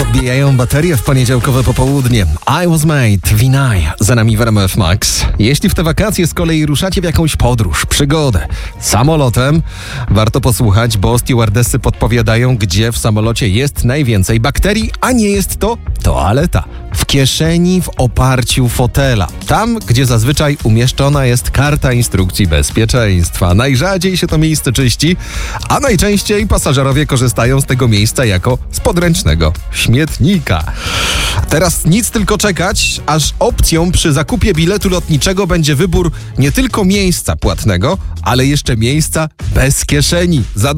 Wbijają baterie w poniedziałkowe popołudnie. I Was Made, Vinay, za nami w RMF Max. Jeśli w te wakacje z kolei ruszacie w jakąś podróż, przygodę samolotem, warto posłuchać, bo stewardessy podpowiadają, gdzie w samolocie jest najwięcej bakterii, a nie jest to toaleta. W kieszeni, w oparciu fotela. Tam, gdzie zazwyczaj umieszczona jest karta instrukcji bezpieczeństwa. Najrzadziej się to miejsce czyści, a najczęściej pasażerowie korzystają z tego miejsca jako z podręcznego śmietnika. Teraz nic, tylko czekać, aż opcją przy zakupie biletu lotniczego będzie wybór nie tylko miejsca płatnego, ale jeszcze miejsca bez kieszeni. Za